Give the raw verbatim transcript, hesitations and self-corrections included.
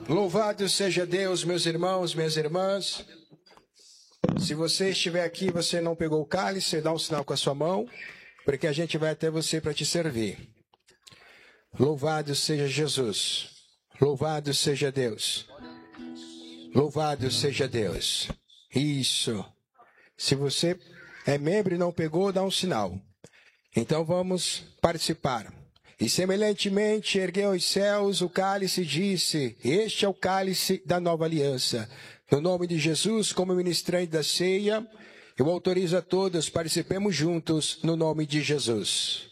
Louvado seja Deus, meus irmãos, minhas irmãs. Se você estiver aqui e você não pegou o cálice, dá um sinal com a sua mão, porque a gente vai até você para te servir. Louvado seja Jesus. Louvado seja Deus. Louvado seja Deus. Isso. Se você é membro e não pegou, dá um sinal. Então vamos participar. E semelhantemente ergueu os céus o cálice e disse: este é o cálice da nova aliança. No nome de Jesus, como ministrante da ceia, eu autorizo a todos, participemos juntos no nome de Jesus.